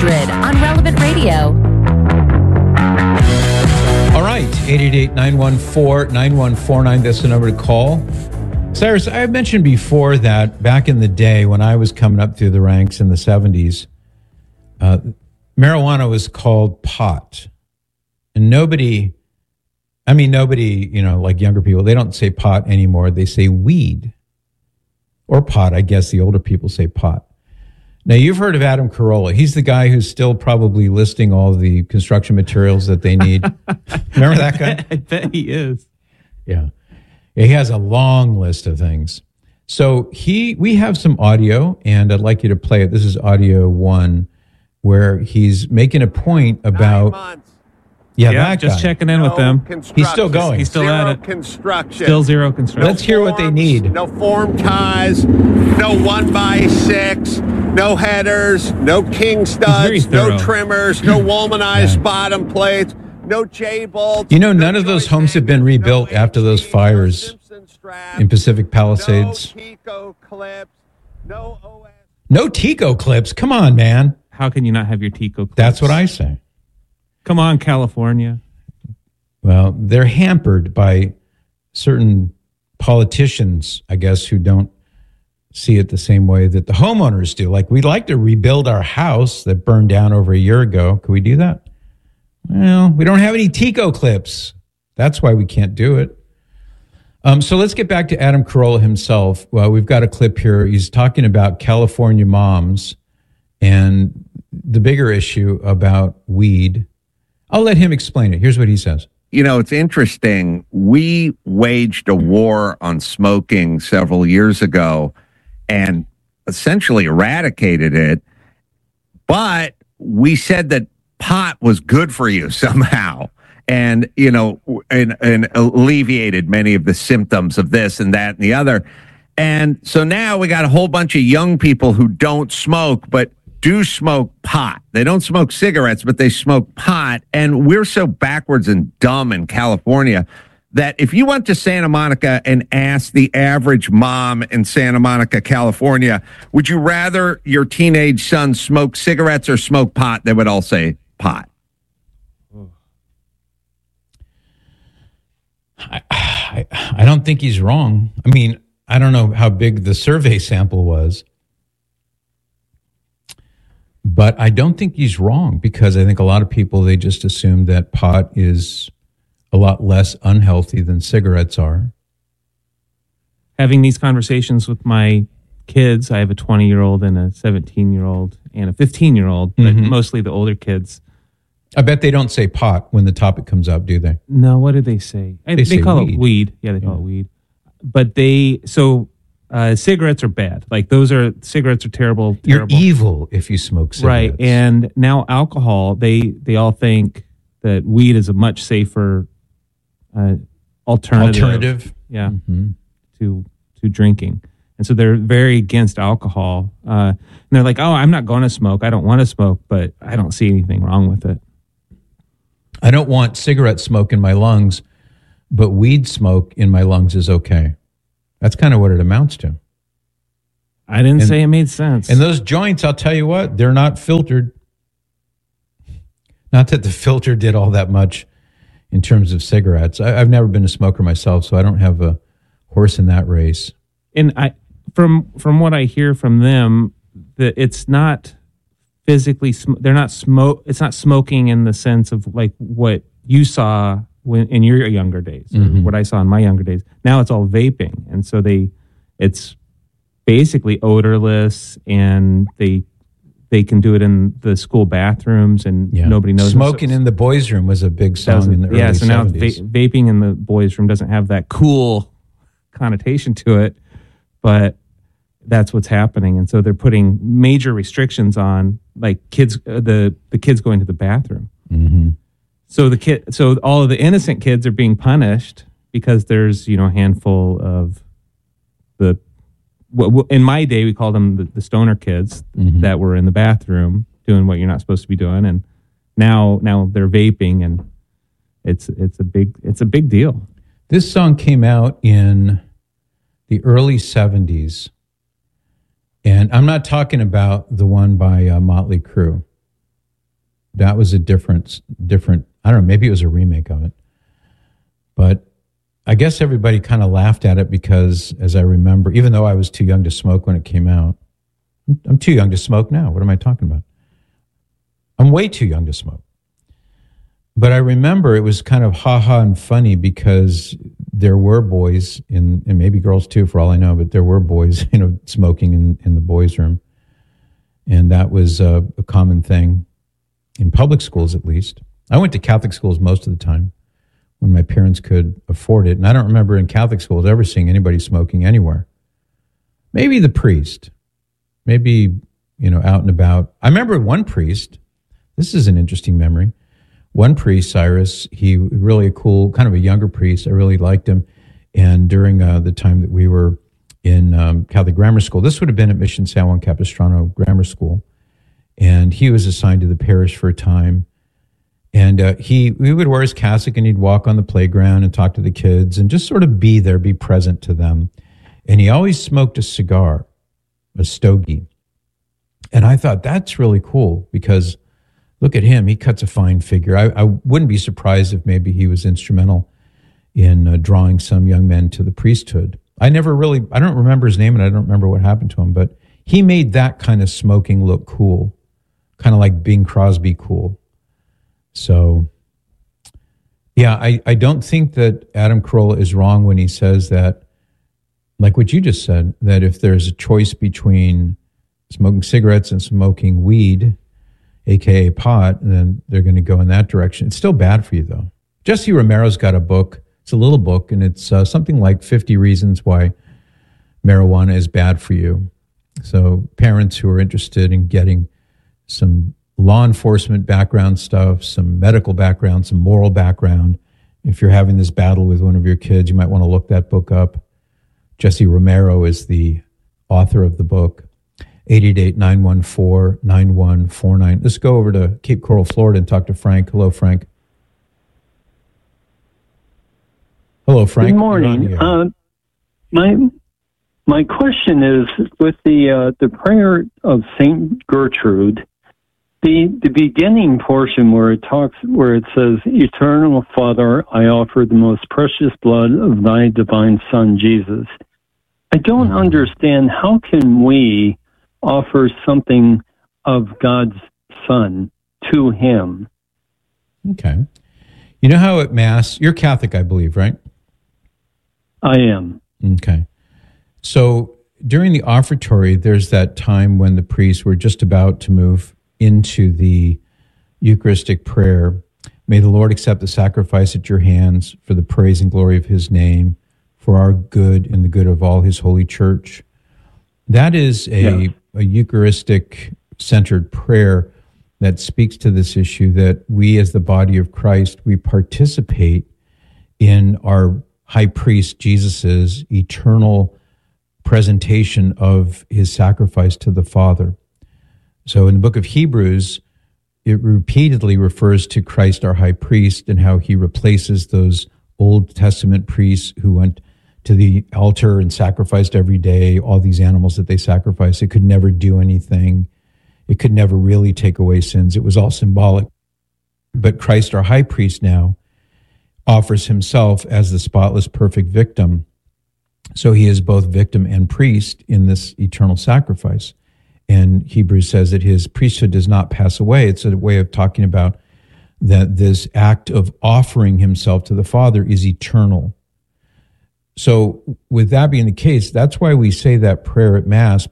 Grid on Relevant Radio. All right, 888-914-9149. That's the number to call. Cyrus, I mentioned before that back in the day when I was coming up through the ranks in the 70s, marijuana was called pot. And nobody, like younger people, they don't say pot anymore. They say weed or pot. I guess the older people say pot. Now, you've heard of Adam Carolla. He's the guy who's still probably listing all the construction materials that they need. Remember that guy? I bet he is. Yeah. He has a long list of things. So we have some audio, and I'd like you to play it. This is audio 1, where he's making a point about... 9 months. Yeah, Yeah, that just guy. checking in with them. He's still going. He's still Zero at it. construction. Still zero construction. Let's hear what they need. No form ties, no 1x6, no headers, no king studs, thorough. no trimmers, no womanized bottom plates, no J-bolts. You know, none of those homes have been rebuilt after those fires in Pacific Palisades. No Tico clips, no OS. No Tico clips. Come on, man. How can you not have your Tico clips? That's what I say. Come on, California. Well, they're hampered by certain politicians, I guess, who don't see it the same way that the homeowners do. Like, we'd like to rebuild our house that burned down over a year ago. Could we do that? Well, we don't have any Tico clips. That's why we can't do it. So let's get back to Adam Carolla himself. Well, we've got a clip here. He's talking about California moms and the bigger issue about weed. I'll let him explain it. Here's what he says. You know, it's interesting. We waged a war on smoking several years ago and essentially eradicated it. But we said that pot was good for you somehow and, and alleviated many of the symptoms of this and that and the other. And so now we got a whole bunch of young people who don't smoke, but do smoke pot. They don't smoke cigarettes, but they smoke pot. And we're so backwards and dumb in California that if you went to Santa Monica and asked the average mom in Santa Monica, California, would you rather your teenage son smoke cigarettes or smoke pot? They would all say pot. I don't think he's wrong. I mean, I don't know how big the survey sample was. But I don't think he's wrong because I think a lot of people, they just assume that pot is a lot less unhealthy than cigarettes are. Having these conversations with my kids, I have a 20-year-old and a 17-year-old and a 15-year-old, but mostly the older kids. I bet they don't say pot when the topic comes up, do they? No, what do they say? They say call weed. it weed. Yeah, they call it weed. But cigarettes are bad. Like cigarettes are terrible. You're evil if you smoke cigarettes. Right. And now alcohol, they all think that weed is a much safer alternative. Yeah. To drinking. And so they're very against alcohol. And they're like, oh, I'm not going to smoke. I don't want to smoke, but I don't see anything wrong with it. I don't want cigarette smoke in my lungs, but weed smoke in my lungs is okay. That's kind of what it amounts to. I didn't say it made sense. And those joints, I'll tell you what, they're not filtered. Not that the filter did all that much in terms of cigarettes. I've never been a smoker myself, so I don't have a horse in that race. And from what I hear from them, that it's not physically, it's not smoking in the sense of like what you saw in your younger days, or what I saw in my younger days. Now it's all vaping. And so it's basically odorless, and they can do it in the school bathrooms, and nobody knows. Smoking in the boys' room was a big song in the early 70s. So now vaping in the boys' room doesn't have that cool connotation to it, but that's what's happening. And so they're putting major restrictions on, like, kids, the kids going to the bathroom. So so all of the innocent kids are being punished because there's, a handful of in my day, we called them the stoner kids that were in the bathroom doing what you're not supposed to be doing. And now they're vaping, and it's a big deal. This song came out in the early 70s. And I'm not talking about the one by Motley Crue. That was a different, I don't know, maybe it was a remake of it. But I guess everybody kind of laughed at it because, as I remember, even though I was too young to smoke when it came out, I'm too young to smoke now. What am I talking about? I'm way too young to smoke. But I remember it was kind of ha-ha and funny because there were boys, and maybe girls too, for all I know, but there were boys, smoking in the boys' room. And that was a common thing in public schools, at least. I went to Catholic schools most of the time when my parents could afford it. And I don't remember in Catholic schools ever seeing anybody smoking anywhere. Maybe the priest, maybe, out and about. I remember one priest, this is an interesting memory. One priest, Cyrus, he was really a cool, kind of a younger priest. I really liked him. And during the time that we were in Catholic grammar school, this would have been at Mission San Juan Capistrano Grammar School. And he was assigned to the parish for a time. And we would wear his cassock and he'd walk on the playground and talk to the kids and just sort of be there, be present to them. And he always smoked a cigar, a stogie. And I thought that's really cool because look at him. He cuts a fine figure. I wouldn't be surprised if maybe he was instrumental in drawing some young men to the priesthood. I don't remember his name and I don't remember what happened to him, but he made that kind of smoking look cool, kind of like Bing Crosby cool. So, yeah, I don't think that Adam Carolla is wrong when he says that, like what you just said, that if there's a choice between smoking cigarettes and smoking weed, AKA pot, then they're going to go in that direction. It's still bad for you, though. Jesse Romero's got a book. It's a little book, and it's something like 50 reasons why marijuana is bad for you. So parents who are interested in getting some law enforcement background stuff, some medical background, some moral background. If you're having this battle with one of your kids, you might want to look that book up. Jesse Romero is the author of the book. 888-914-9149. Let's go over to Cape Coral, Florida and talk to Frank. Hello, Frank. Hello, Frank. Good morning. My question is with the prayer of Saint Gertrude, the beginning portion where it says, "Eternal Father, I offer the most precious blood of thy divine Son, Jesus." I don't understand, how can we offer something of God's Son to him? Okay. You know how at Mass, you're Catholic, I believe, right? I am. Okay. So during the offertory, there's that time when the priests were just about to move into the Eucharistic prayer. May the Lord accept the sacrifice at your hands for the praise and glory of his name, for our good and the good of all his holy church. That is a Eucharistic-centered prayer that speaks to this issue that we as the body of Christ, we participate in our high priest Jesus's eternal presentation of his sacrifice to the Father. So in the book of Hebrews, it repeatedly refers to Christ our high priest and how he replaces those Old Testament priests who went to the altar and sacrificed every day, all these animals that they sacrificed. It could never do anything. It could never really take away sins. It was all symbolic. But Christ our high priest now offers himself as the spotless, perfect victim. So he is both victim and priest in this eternal sacrifice. And Hebrews says that his priesthood does not pass away. It's a way of talking about that this act of offering himself to the Father is eternal. So with that being the case, that's why we say that prayer at Mass